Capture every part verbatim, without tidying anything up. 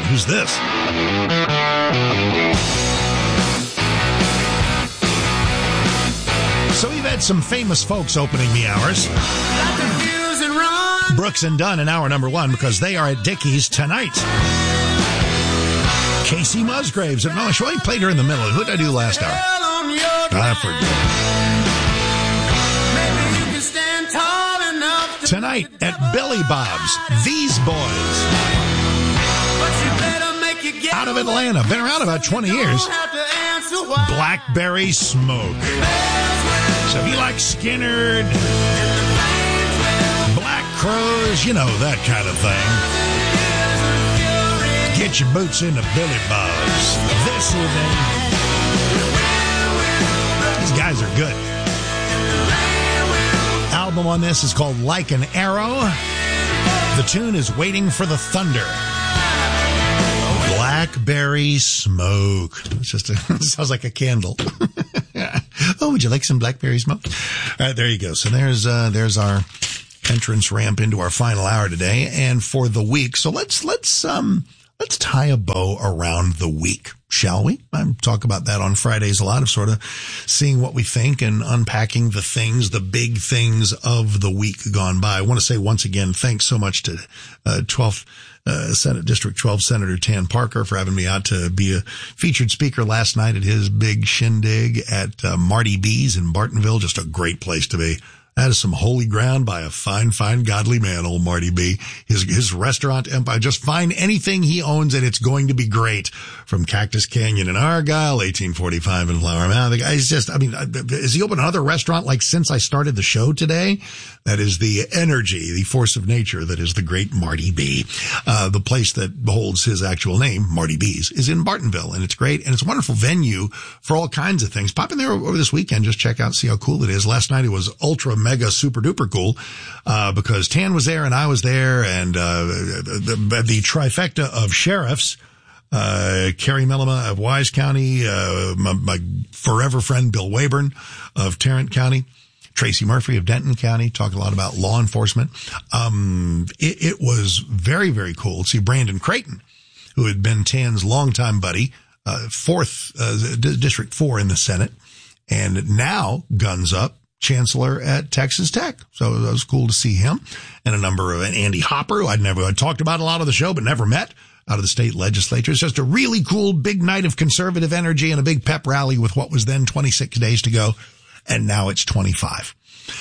Who's this? So we've had some famous folks opening the hours. Brooks and Dunn in hour number one because they are at Dickey's tonight. Casey Musgraves. No, I surely played her in the middle. Who did I do last hour? I forget. Tonight at Billy Bob's, these boys. Out of Atlanta. Been around about twenty years. Blackberry Smoke. So if you like Skynyrd, Black Crowes, you know, that kind of thing. Get your boots into Billy Bob's this evening. These guys are good. Album on this is called Like an Arrow. The tune is Waiting for the Thunder. Blackberry Smoke. It's just a, it sounds like a candle. Oh, would you like some blackberry smoke? All right, there you go. So there's uh, there's our entrance ramp into our final hour today and for the week. So let's let's um let's tie a bow around the week, shall we? I talk about that on Fridays a lot, of sort of seeing what we think and unpacking the things, the big things of the week gone by. I want to say once again, thanks so much to uh, twelfth Uh, Senate District twelve Senator Tan Parker for having me out to be a featured speaker last night at his big shindig at uh, Marty B's in Bartonville. Just a great place to be. That is some holy ground by a fine, fine, godly man, old Marty B. His, his restaurant empire. Just find anything he owns and it's going to be great. From Cactus Canyon in Argyle, eighteen forty-five in Flower Mound. The guy's just, I mean, has he opened another restaurant like since I started the show today? That is the energy, the force of nature that is the great Marty B. Uh, the place that holds his actual name, Marty B's, is in Bartonville, and it's great, and it's a wonderful venue for all kinds of things. Pop in there over this weekend, just check out, see how cool it is. Last night it was ultra, mega, super duper cool, uh, because Tan was there and I was there, and uh, the, the trifecta of sheriffs, uh, Carrie Mellema of Wise County, uh, my, my forever friend Bill Wayburn of Tarrant County, Tracy Murphy of Denton County, talk a lot about law enforcement. Um, it, it was very, very cool to see Brandon Creighton, who had been Tan's longtime buddy, uh, fourth, uh, D- District four in the Senate, and now guns up chancellor at Texas Tech. So it was cool to see him, and a number of, and Andy Hopper, who I'd never, I'd talked about a lot of the show, but never met, out of the state legislature. It's just a really cool big night of conservative energy and a big pep rally with what was then twenty-six days to go. And now it's twenty-five.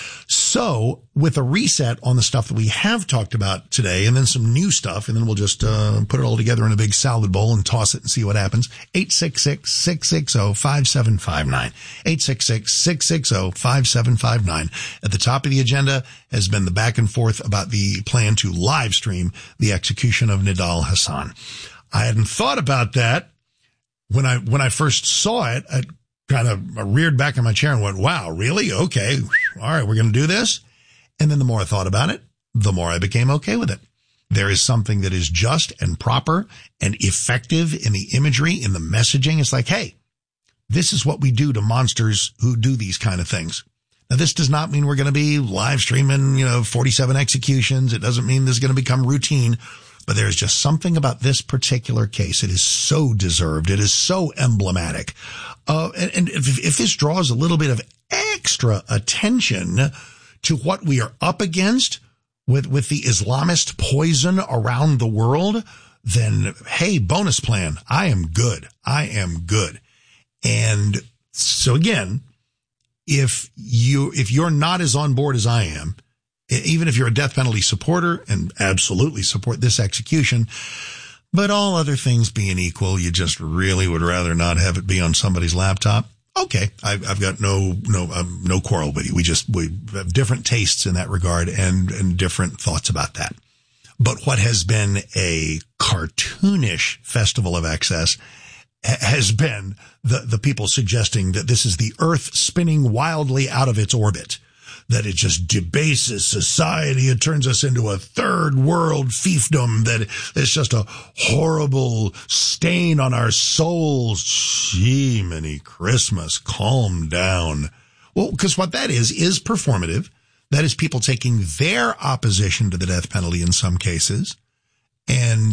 So with a reset on the stuff that we have talked about today and then some new stuff, and then we'll just uh, put it all together in a big salad bowl and toss it and see what happens. eight six six, six six zero, five seven five nine. eight six six, six six zero, five seven five nine. At the top of the agenda has been the back and forth about the plan to live stream the execution of Nidal Hasan. I hadn't thought about that when I when I first saw it. I kind of reared back in my chair and went, wow, really? Okay. All right, we're going to do this. And then the more I thought about it, the more I became okay with it. There is something that is just and proper and effective in the imagery, in the messaging. It's like, hey, this is what we do to monsters who do these kind of things. Now, this does not mean we're going to be live streaming, you know, forty-seven executions. It doesn't mean this is going to become routine. But there's just something about this particular case. It is so deserved. It is so emblematic. Uh, and, and if, if this draws a little bit of extra attention to what we are up against with, with the Islamist poison around the world, then, hey, bonus plan. I am good. I am good. And so again, if you, if you're not as on board as I am, even if you're a death penalty supporter and absolutely support this execution, but all other things being equal, you just really would rather not have it be on somebody's laptop. Okay. I've, I've got no, no, um, no quarrel with you. We just, we have different tastes in that regard and, and different thoughts about that. But what has been a cartoonish festival of excess has been the, the people suggesting that this is the Earth spinning wildly out of its orbit, that it just debases society. It turns us into a third world fiefdom, that it's just a horrible stain on our souls. Gee, many Christmas, calm down. Well, because what that is, is performative. That is people taking their opposition to the death penalty in some cases and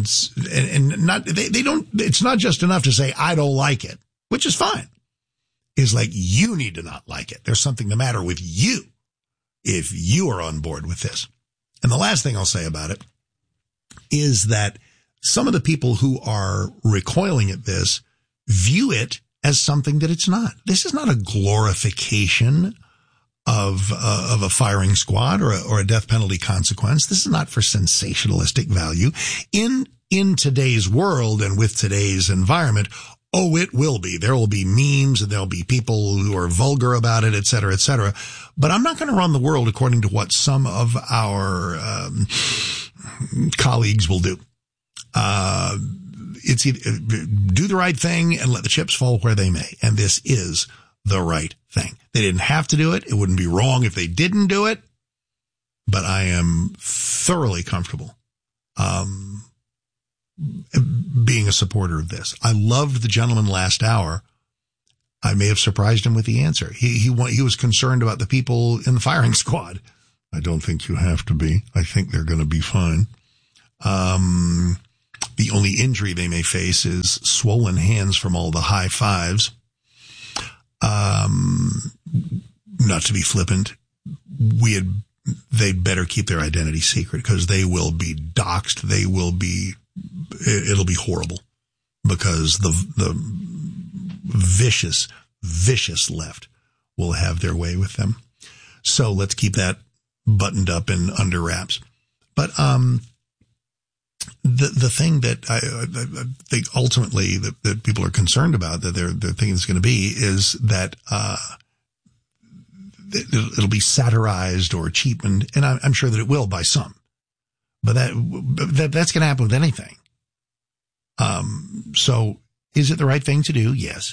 and, and not, they, they don't, it's not just enough to say, I don't like it, which is fine. It's like, you need to not like it. There's something the matter with you if you are on board with this. And the last thing I'll say about it is that some of the people who are recoiling at this view it as something that it's not. This is not a glorification of uh, of a firing squad or a, or a death penalty consequence. This is not for sensationalistic value. In in today's world and with today's environment, oh, it will be. There will be memes and there'll be people who are vulgar about it, et cetera, et cetera. But I'm not going to run the world according to what some of our um, colleagues will do. Uh, it's either do the right thing and let the chips fall where they may. And this is the right thing. They didn't have to do it. It wouldn't be wrong if they didn't do it. But I am thoroughly comfortable um, being a supporter of this. I loved the gentleman last hour. I may have surprised him with the answer. He he he was concerned about the people in the firing squad. I don't think you have to be. I think they're going to be fine. Um, the only injury they may face is swollen hands from all the high fives. Um, not to be flippant, we had, they'd better keep their identity secret because they will be doxxed. They will be, it, it'll be horrible because the, the vicious, vicious left will have their way with them. So let's keep that buttoned up and under wraps. But, um, The the thing that I, I think ultimately that, that people are concerned about, that they're, they're thinking it's going to be, is that uh, it'll, it'll be satirized or cheapened, and I'm, I'm sure that it will by some. But that, that that's going to happen with anything. Um. So, is it the right thing to do? Yes.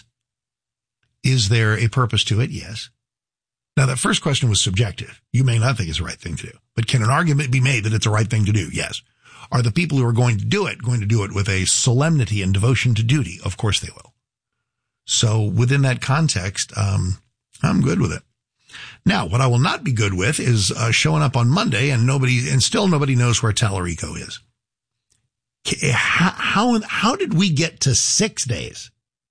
Is there a purpose to it? Yes. Now, that first question was subjective. You may not think it's the right thing to do, but can an argument be made that it's the right thing to do? Yes. Are the people who are going to do it going to do it with a solemnity and devotion to duty? Of course they will. So within that context, um, I'm good with it. Now, what I will not be good with is uh, showing up on Monday and nobody, and still nobody knows where Tallarico is. How, how, how did we get to six days?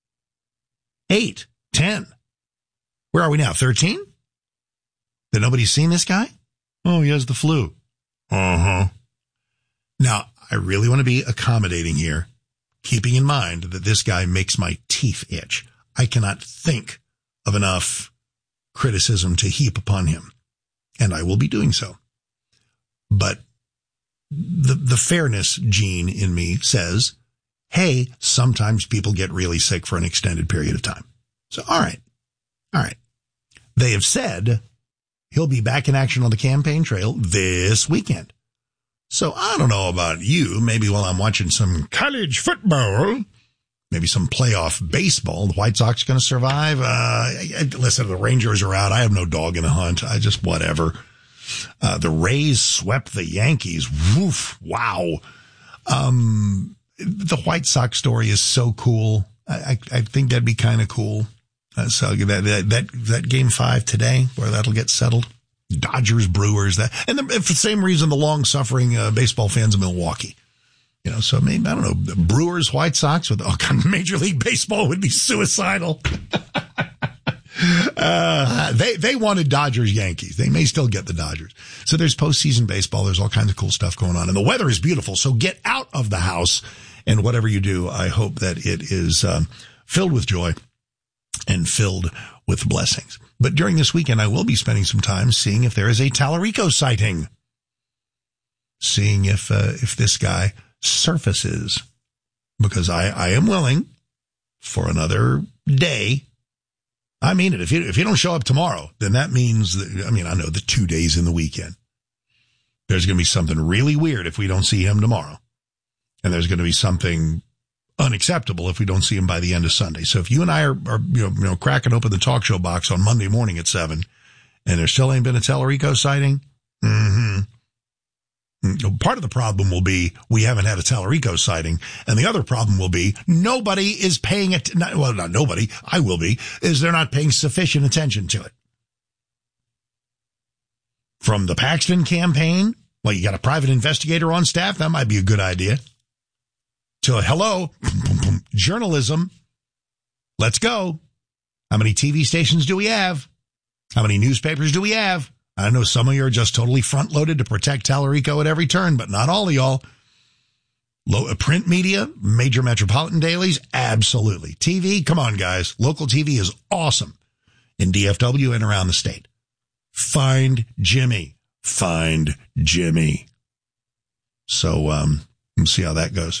Eight, ten? Where are we now? thirteen? That nobody's seen this guy? Oh, he has the flu. Uh-huh. Now, I really want to be accommodating here, keeping in mind that this guy makes my teeth itch. I cannot think of enough criticism to heap upon him, and I will be doing so. But the the fairness gene in me says, hey, sometimes people get really sick for an extended period of time. So, all right, all right. They have said he'll be back in action on the campaign trail this weekend. So I don't know about you. Maybe while I'm watching some college football, maybe some playoff baseball, the White Sox going to survive. Uh, I, I, listen, the Rangers are out. I have no dog in the hunt. I just, whatever. Uh, the Rays swept the Yankees. Woof. Wow. Um, the White Sox story is so cool. I, I, I think that'd be kind of cool. Uh, so that, that, that, that game five today where that'll get settled. Dodgers, Brewers, that, and the, for the same reason, the long-suffering uh, baseball fans of Milwaukee. You know, so maybe, I don't know, the Brewers, White Sox with all kind of Major League Baseball would be suicidal. uh, they, they wanted Dodgers, Yankees. They may still get the Dodgers. So there's postseason baseball. There's all kinds of cool stuff going on. And the weather is beautiful. So get out of the house. And whatever you do, I hope that it is um, filled with joy and filled with blessings. But during this weekend, I will be spending some time seeing if there is a Tallarico sighting. Seeing if, uh, if this guy surfaces. Because I, I am willing for another day. I mean it. If you, if you don't show up tomorrow, then that means that, I mean, I know the two days in the weekend. There's going to be something really weird if we don't see him tomorrow. And there's going to be something unacceptable if we don't see him by the end of Sunday. So if you and I are, are you, know, you know, cracking open the talk show box on Monday morning at seven and there still ain't been a Tallarico sighting, mm-hmm. Part of the problem will be we haven't had a Tallarico sighting. And the other problem will be nobody is paying it. Not, well, not nobody. I will be, is they're not paying sufficient attention to it. From the Paxton campaign, well, you got a private investigator on staff. That might be a good idea. to, hello, journalism. Let's go. How many T V stations do we have? How many newspapers do we have? I know some of you are just totally front-loaded to protect Tallarico at every turn, but not all of y'all. Low, print media, major metropolitan dailies, absolutely. T V, come on, guys. Local T V is awesome in D F W and around the state. Find Jimmy. Find Jimmy. So, um, let's see how that goes.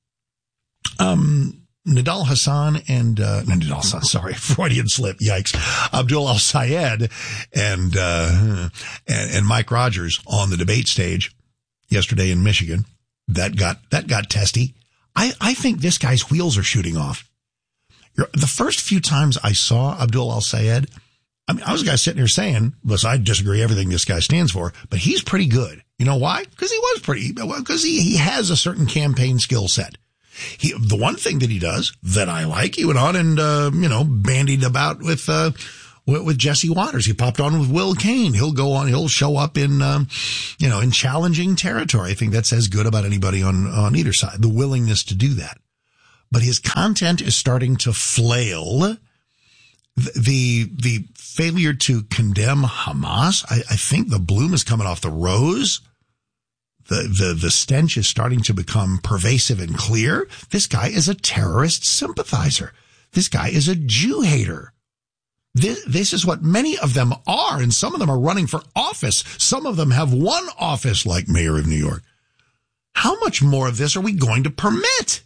Um, Nidal Hasan and, uh, no, Nidal Hasan, sorry, Freudian slip, yikes. Abdul Al-Sayed and, uh, and, and Mike Rogers on the debate stage yesterday in Michigan. That got, that got testy. I, I think this guy's wheels are shooting off. The first few times I saw Abdul Al-Sayed, I mean, I was a guy sitting here saying, listen, I disagree everything this guy stands for, but he's pretty good. You know why? Because he was pretty, because he, he has a certain campaign skill set. He, the one thing that he does that I like, he went on and, uh, you know, bandied about with, uh, with, with Jesse Waters. He popped on with Will Cain. He'll go on, he'll show up in, um, you know, in challenging territory. I think that says good about anybody on, on either side, the willingness to do that. But his content is starting to flail. The, the, the failure to condemn Hamas, I, I think the bloom is coming off the rose. The, the, the stench is starting to become pervasive and clear. This guy is a terrorist sympathizer. This guy is a Jew hater. This, this is what many of them are, and some of them are running for office. Some of them have one office like mayor of New York. How much more of this are we going to permit?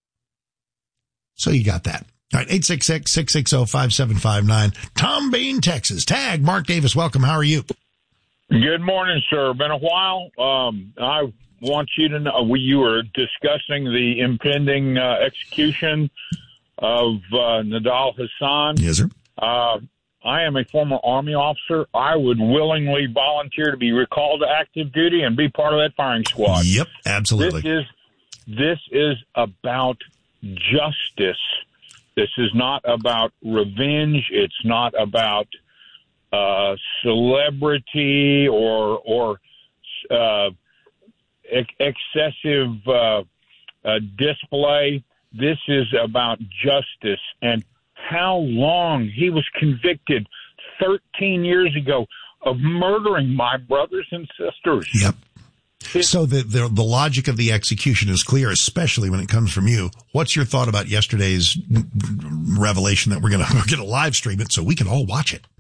So you got that. All right, eight six six, six six zero, five seven five nine. Tom Bain, Texas. Tag, Mark Davis, welcome. How are you? Good morning, sir. Been a while. Um, I want you to know, we, you were discussing the impending uh, execution of uh, Nidal Hasan. Yes, sir. Uh, I am a former Army officer. I would willingly volunteer to be recalled to active duty and be part of that firing squad. Yep, absolutely. This is, this is about justice. This is not about revenge. It's not about uh, celebrity or or uh, ex- excessive uh, uh, display. This is about justice. And how long he was convicted thirteen years ago of murdering my brothers and sisters. Yep. So the, the the logic of the execution is clear, especially when it comes from you. What's your thought about yesterday's revelation that we're going to we're going to live stream it so we can all watch it?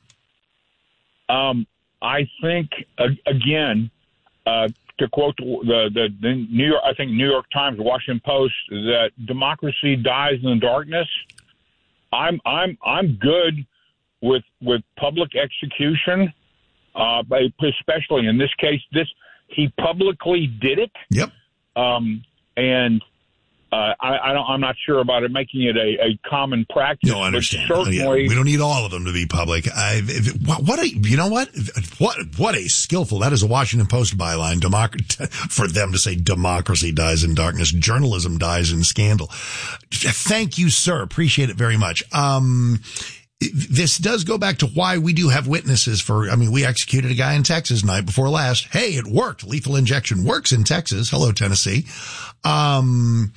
Um, I think uh, again, uh, to quote the, the the New York, I think New York Times, Washington Post, that democracy dies in the darkness. I'm I'm I'm good with with public execution, uh, but especially in this case, this. He publicly did it. Yep. Um, and uh, I, I don't, I'm not sure about it making it a, a common practice. No, I understand. Certainly, yeah, we don't need all of them to be public. I, what, what a, you know what? What, what a skillful, that is a Washington Post byline, Democ- for them to say democracy dies in darkness, journalism dies in scandal. Thank you, sir. Appreciate it very much. Um, This does go back to why we do have witnesses for, I mean, we executed a guy in Texas night before last. Hey, it worked. Lethal injection works in Texas. Hello, Tennessee. Um,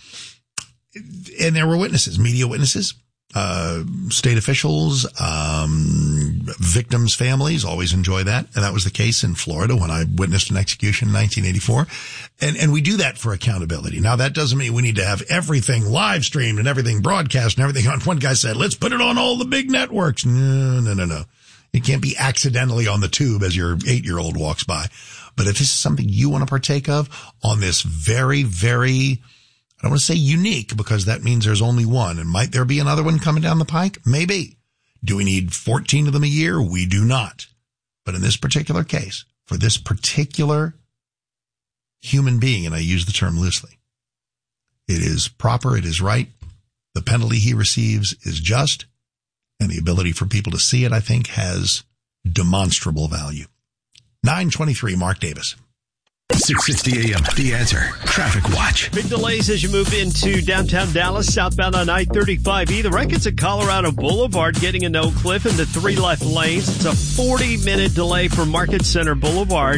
and there were witnesses, media witnesses, uh, state officials, um, victims' families always enjoy that. And that was the case in Florida when I witnessed an execution in nineteen eighty-four. And, and we do that for accountability. Now, that doesn't mean we need to have everything live streamed and everything broadcast and everything on. One guy said, let's put it on all the big networks. No, no, no, no. It can't be accidentally on the tube as your eight-year-old walks by. But if this is something you want to partake of on this very, very, I don't want to say unique because that means there's only one. And might there be another one coming down the pike? Maybe. Do we need fourteen of them a year? We do not. But in this particular case, for this particular human being, and I use the term loosely, it is proper, it is right. The penalty he receives is just, and the ability for people to see it, I think, has demonstrable value. nine twenty-three, Mark Davis. six sixty A M, The Answer. Traffic Watch. Big delays as you move into downtown Dallas, southbound on I thirty-five E. The wreck is at Colorado Boulevard, getting into Oak Cliff into three left lanes. It's a forty-minute delay from Market Center Boulevard.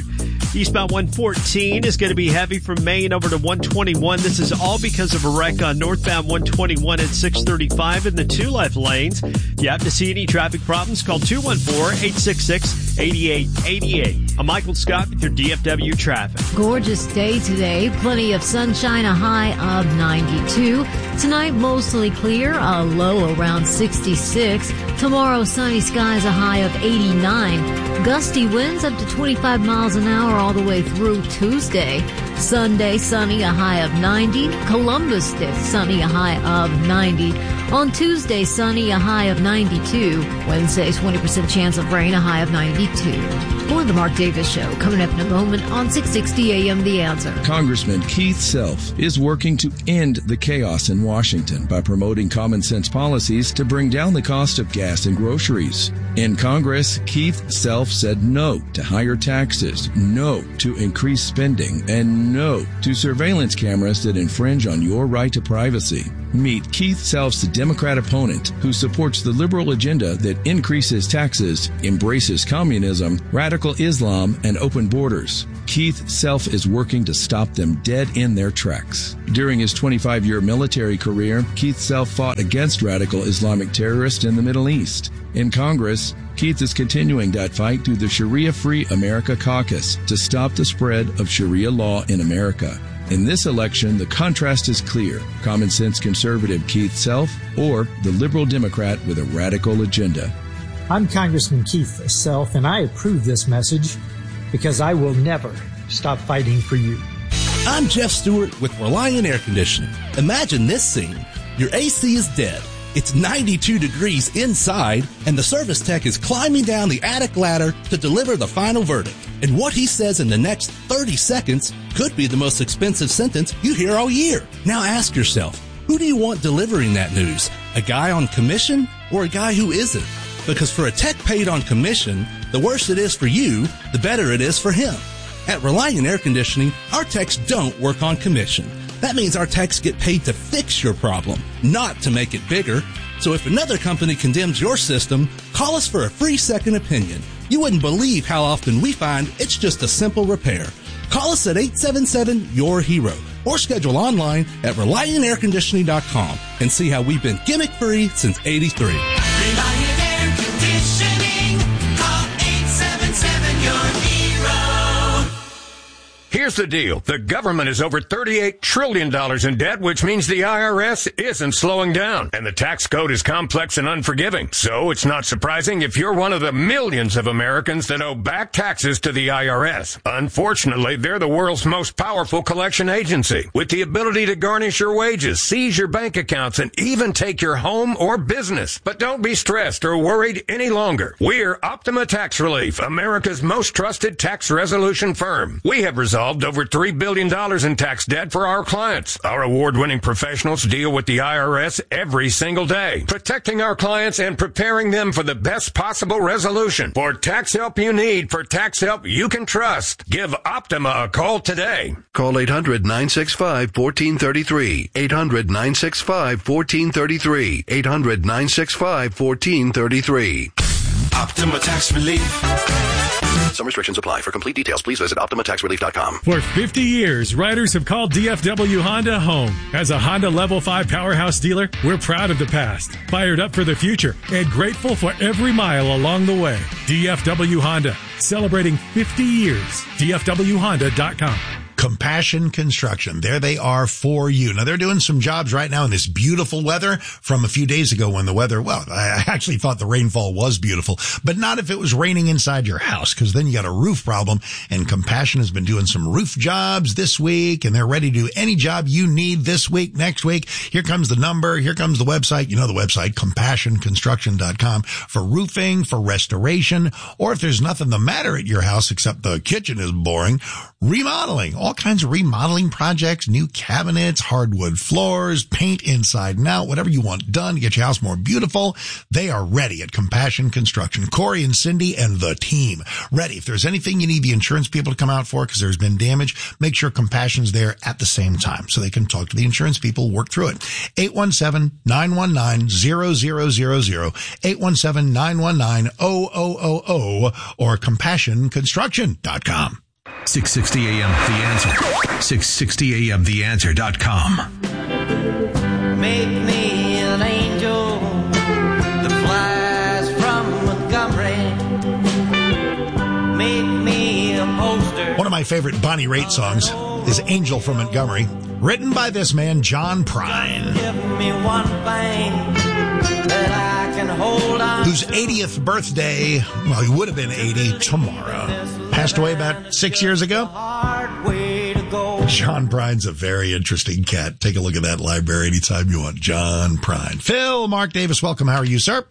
Eastbound one fourteen is going to be heavy from Maine over to one twenty-one. This is all because of a wreck on northbound one twenty-one at six thirty-five in the two left lanes. If you happen to see any traffic problems, call two one four, eight six six, eight eight eight eight. I'm Michael Scott with your D F W traffic. Gorgeous day today. Plenty of sunshine, a high of ninety-two. Tonight, mostly clear, a low around sixty-six. Tomorrow, sunny skies, a high of eighty-nine. Gusty winds up to twenty-five miles an hour all the way through Tuesday. Sunday, sunny, a high of ninety. Columbus Day, sunny, a high of ninety. On Tuesday, sunny, a high of ninety-two. Wednesday, twenty percent chance of rain, a high of ninety-two. For the Mark Davis Show, coming up in a moment on six sixty A M The Answer. Congressman Keith Self is working to end the chaos in Washington by promoting common sense policies to bring down the cost of gas and groceries. In Congress, Keith Self said no to higher taxes, no to increased spending, and no to surveillance cameras that infringe on your right to privacy. Meet Keith Self's Democrat opponent, who supports the liberal agenda that increases taxes, embraces communism, radical Islam, and open borders. Keith Self is working to stop them dead in their tracks. During his twenty-five-year military career, Keith Self fought against radical Islamic terrorists in the Middle East. In Congress, Keith is continuing that fight through the Sharia-Free America Caucus to stop the spread of Sharia law in America. In this election, the contrast is clear. Common sense conservative Keith Self or the liberal Democrat with a radical agenda. I'm Congressman Keith Self, and I approve this message because I will never stop fighting for you. I'm Jeff Stewart with Reliant Air Conditioning. Imagine this scene. Your A C is dead. It's ninety-two degrees inside, and the service tech is climbing down the attic ladder to deliver the final verdict. And what he says in the next thirty seconds could be the most expensive sentence you hear all year. Now ask yourself, who do you want delivering that news? A guy on commission or a guy who isn't? Because for a tech paid on commission, the worse it is for you, the better it is for him. At Reliant Air Conditioning, our techs don't work on commission. That means our techs get paid to fix your problem, not to make it bigger. So if another company condemns your system, call us for a free second opinion. You wouldn't believe how often we find it's just a simple repair. Call us at eight seven seven, Y O U R HERO or schedule online at reliant air conditioning dot com and see how we've been gimmick-free since eighty-three. Reliant Air Conditioning. Call eight seven seven, Y O U R HERO. Here's the deal. The government is over thirty-eight trillion dollars in debt, which means the I R S isn't slowing down. And the tax code is complex and unforgiving. So it's not surprising if you're one of the millions of Americans that owe back taxes to the I R S. Unfortunately, they're the world's most powerful collection agency, with the ability to garnish your wages, seize your bank accounts, and even take your home or business. But don't be stressed or worried any longer. We're Optima Tax Relief, America's most trusted tax resolution firm. We have resolved over three billion dollars in tax debt for our clients. Our award-winning professionals deal with the I R S every single day, protecting our clients and preparing them for the best possible resolution. For tax help you need, for tax help you can trust, give Optima a call today. Call eight hundred, nine six five, one four three three. eight hundred, nine six five, one four three three. eight hundred, nine six five, one four three three. Optima Tax Relief. Some restrictions apply. For complete details, please visit optima tax relief dot com. For fifty years, riders have called D F W Honda home. As a Honda Level five powerhouse dealer, we're proud of the past, fired up for the future, and grateful for every mile along the way. D F W Honda, celebrating fifty years. D F W honda dot com. Compassion Construction. There they are for you. Now, they're doing some jobs right now in this beautiful weather from a few days ago when the weather, well, I actually thought the rainfall was beautiful, but not if it was raining inside your house, because then you got a roof problem. And Compassion has been doing some roof jobs this week, and they're ready to do any job you need this week, next week. Here comes the number. Here comes the website. You know the website, compassion construction dot com, for roofing, for restoration, or if there's nothing the matter at your house except the kitchen is boring, remodeling. All kinds of remodeling projects, new cabinets, hardwood floors, paint inside and out, whatever you want done to get your house more beautiful. They are ready at Compassion Construction. Corey and Cindy and the team ready. If there's anything you need the insurance people to come out for because there's been damage, make sure Compassion's there at the same time so they can talk to the insurance people, work through it. eight one seven, nine one nine, zero zero zero zero, eight one seven, nine one nine, zero zero zero zero, or compassion construction dot com. six sixty A M The Answer. six sixty A M the answer dot com. Make me an angel that flies from Montgomery. Make me a poster. One of my favorite Bonnie Raitt songs is Angel from Montgomery, written by this man, John Prine, Give me one thing that I can hold on. whose eightieth birthday, well, he would have been eighty tomorrow. Passed away about six years ago. Hard way to go. John Prine's a very interesting cat. Take a look at that library anytime you want. John Prine. Phil, Mark Davis, welcome. How are you, sir?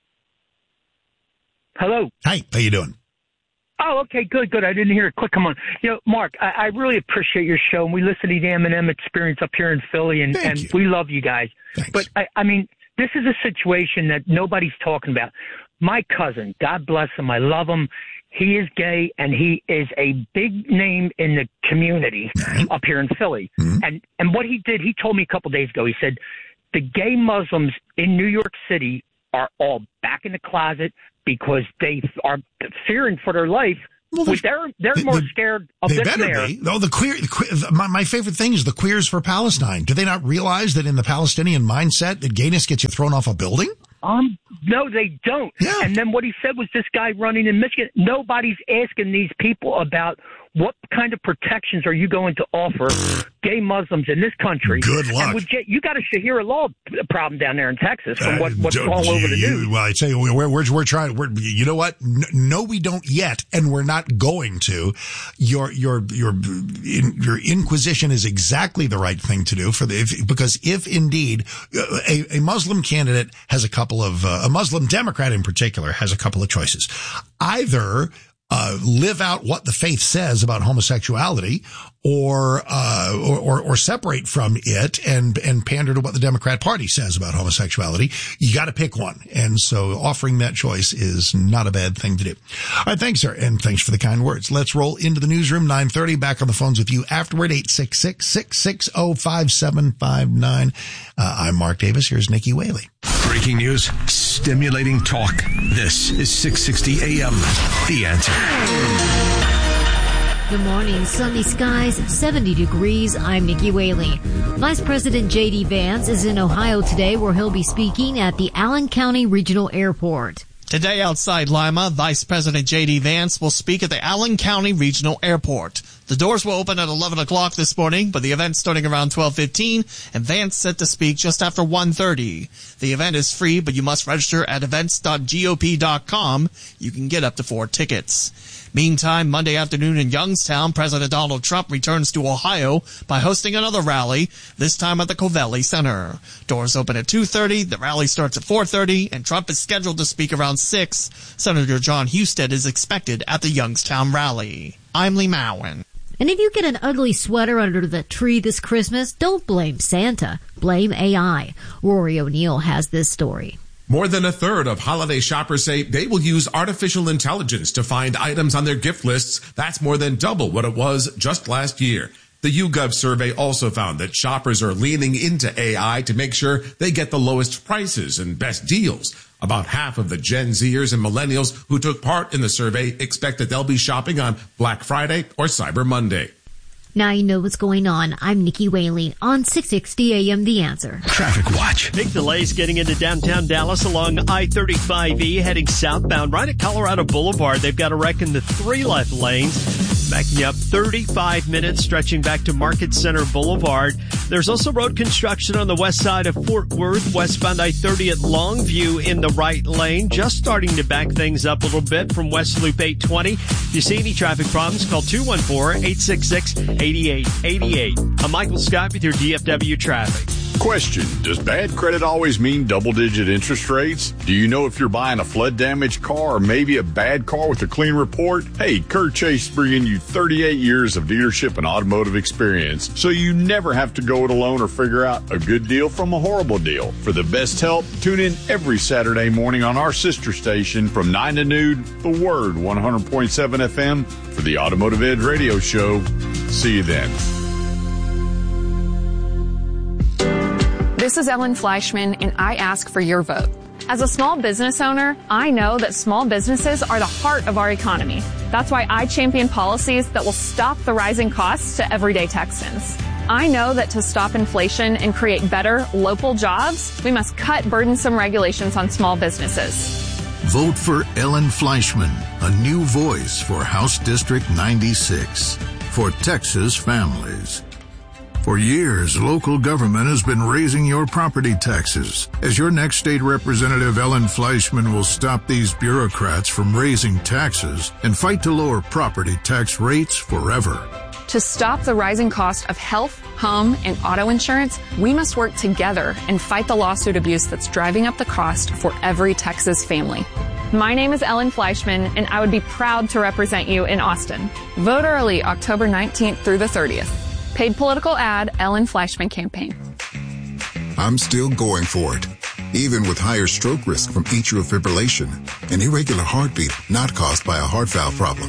Hello. Hi, how you doing? Oh, okay, good, good. I didn't hear it. Quick, come on. You know, Mark, I, I really appreciate your show, and we listen to the M and M Experience up here in Philly, and, and we love you guys. Thanks. But, I, I mean, this is a situation that nobody's talking about. My cousin, God bless him, I love him. He is gay, and he is a big name in the community up here in Philly. Mm-hmm. And and what he did, he told me a couple days ago, he said, the gay Muslims in New York City are all back in the closet because they are fearing for their life. Well, they're they're, they're more they, scared of they this better mayor. be. Oh, the queer, the queer my, my favorite thing is the queers for Palestine. Do they not realize that in the Palestinian mindset that gayness gets you thrown off a building? Um, no, they don't. Yeah. And then what he said was this guy running in Michigan, nobody's asking these people about what kind of protections are you going to offer gay Muslims in this country. Good luck. And with gay, you got a Shahira Law problem down there in Texas from what, what's Uh, all over the you- news. Well, I tell you, we're, we're, we're trying, we're, you know what? N- No, we don't yet, and we're not going to. Your, your, your, in, your inquisition is exactly the right thing to do for the, if, because if indeed uh, a, a Muslim candidate has a couple of, uh, a Muslim Democrat in particular has a couple of choices. Either Uh, live out what the faith says about homosexuality, or, uh, or, or, or separate from it and, and pander to what the Democrat Party says about homosexuality. You got to pick one. And so offering that choice is not a bad thing to do. All right. Thanks, sir. And thanks for the kind words. Let's roll into the newsroom. nine thirty, back on the phones with you afterward. eight six six, six six zero, five seven five nine. Uh, I'm Mark Davis. Here's Nikki Whaley. Breaking news, stimulating talk. This is six sixty A M The Answer. Good morning. Sunny skies, seventy degrees. I'm Nikki Whaley. Vice President J D. Vance is in Ohio today, where he'll be speaking at the Allen County Regional Airport. Today outside Lima, Vice President J D. Vance will speak at the Allen County Regional Airport. The doors will open at eleven o'clock this morning, but the event's starting around twelve fifteen, and Vance set to speak just after one thirty. The event is free, but you must register at events dot G O P dot com. You can get up to four tickets. Meantime, Monday afternoon in Youngstown, President Donald Trump returns to Ohio by hosting another rally, this time at the Covelli Center. Doors open at two thirty, the rally starts at four thirty, and Trump is scheduled to speak around six. Senator John Husted is expected at the Youngstown rally. I'm Lee Mowen. And if you get an ugly sweater under the tree this Christmas, don't blame Santa. Blame A I. Rory O'Neill has this story. More than a third of holiday shoppers say they will use artificial intelligence to find items on their gift lists. That's more than double what it was just last year. The YouGov survey also found that shoppers are leaning into A I to make sure they get the lowest prices and best deals. About half of the Gen Zers and millennials who took part in the survey expect that they'll be shopping on Black Friday or Cyber Monday. Now you know what's going on. I'm Nikki Whaley on six sixty A M The Answer. Traffic watch. Big delays getting into downtown Dallas along I thirty-five E heading southbound right at Colorado Boulevard. They've got a wreck in the three left lanes, backing you up thirty-five minutes, stretching back to Market Center Boulevard. There's also road construction on the west side of Fort Worth, westbound I thirty at Longview in the right lane, just starting to back things up a little bit from West Loop eight twenty. If you see any traffic problems, call two one four, eight six six, eight eight eight eight. I'm Michael Scott with your D F W traffic. Question, does bad credit always mean double-digit interest rates? Do you know if you're buying a flood-damaged car or maybe a bad car with a clean report? Hey, Kurt Chase bringing you thirty-eight years of dealership and automotive experience, so you never have to go it alone or figure out a good deal from a horrible deal. For the best help, tune in every Saturday morning on our sister station from nine to noon, The Word, one hundred point seven F M, for the Automotive Edge Radio Show. See you then. This is Ellen Fleischman, and I ask for your vote. As a small business owner, I know that small businesses are the heart of our economy. That's why I champion policies that will stop the rising costs to everyday Texans. I know that to stop inflation and create better local jobs, we must cut burdensome regulations on small businesses. Vote for Ellen Fleischman, a new voice for House District ninety-six, for Texas families. For years, local government has been raising your property taxes. As your next state representative, Ellen Fleischman will stop these bureaucrats from raising taxes and fight to lower property tax rates forever. To stop the rising cost of health, home, and auto insurance, we must work together and fight the lawsuit abuse that's driving up the cost for every Texas family. My name is Ellen Fleischman, and I would be proud to represent you in Austin. Vote early October nineteenth through the thirtieth. Paid political ad, Ellen Fleischman Campaign. I'm still going for it, even with higher stroke risk from atrial fibrillation, an irregular heartbeat not caused by a heart valve problem.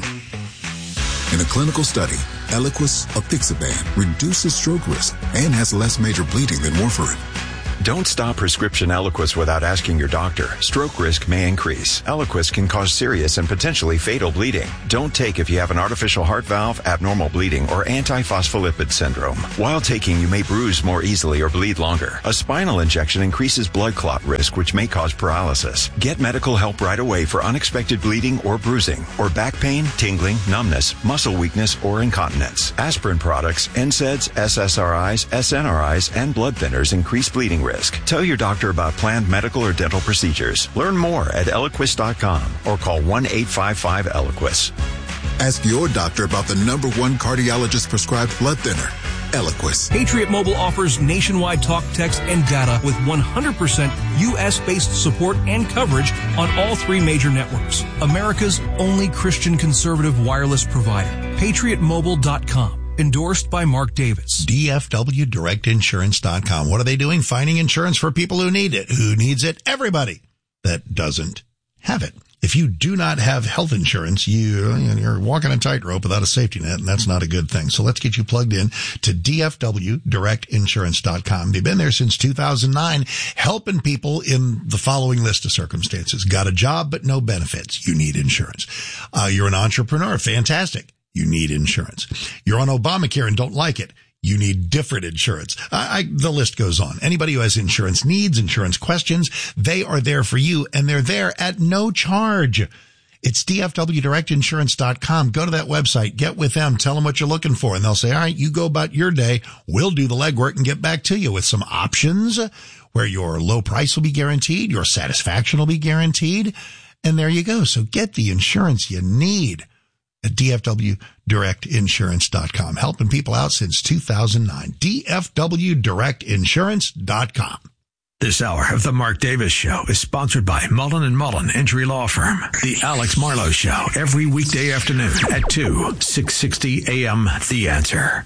In a clinical study, Eliquis apixaban reduces stroke risk and has less major bleeding than warfarin. Don't stop prescription Eliquis without asking your doctor. Stroke risk may increase. Eliquis can cause serious and potentially fatal bleeding. Don't take if you have an artificial heart valve, abnormal bleeding, or antiphospholipid syndrome. While taking, you may bruise more easily or bleed longer. A spinal injection increases blood clot risk, which may cause paralysis. Get medical help right away for unexpected bleeding or bruising, or back pain, tingling, numbness, muscle weakness, or incontinence. Aspirin products, N SAIDs, S S R Is, S N R Is, and blood thinners increase bleeding risk. Tell your doctor about planned medical or dental procedures. Learn more at Eliquis dot com or call one eight five five Eliquis. Ask your doctor about the number one cardiologist prescribed blood thinner, Eliquis. Patriot Mobile offers nationwide talk, text, and data with one hundred percent U S-based support and coverage on all three major networks. America's only Christian conservative wireless provider. Patriot Mobile dot com. Endorsed by Mark Davis. D F W Direct Insurance dot com. What are they doing? Finding insurance for people who need it. Who needs it? Everybody that doesn't have it. If you do not have health insurance, you, you're walking a tightrope without a safety net, and that's not a good thing. So let's get you plugged in to D F W Direct Insurance dot com. They've been there since two thousand nine, helping people in the following list of circumstances. Got a job but no benefits. You need insurance. Uh, you're an entrepreneur. Fantastic. You need insurance. You're on Obamacare and don't like it. You need different insurance. I, I, the list goes on. Anybody who has insurance needs, insurance questions, they are there for you, and they're there at no charge. It's D F W Direct Insurance dot com. Go to that website, get with them, tell them what you're looking for, and they'll say, all right, you go about your day. We'll do the legwork and get back to you with some options where your low price will be guaranteed, your satisfaction will be guaranteed, and there you go. So get the insurance you need at D F W Direct Insurance dot com. Helping people out since two thousand nine. D F W Direct Insurance dot com. This hour of the Mark Davis Show is sponsored by Mullen and Mullen Injury Law Firm. The Alex Marlowe Show every weekday afternoon at two, six sixty A M The Answer.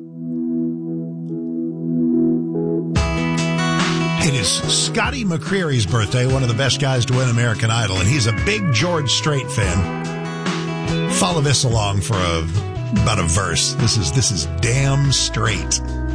It is Scotty McCreery's birthday, one of the best guys to win American Idol, and he's a big George Strait fan. Follow this along for a, about a verse. This is, this is Damn Straight.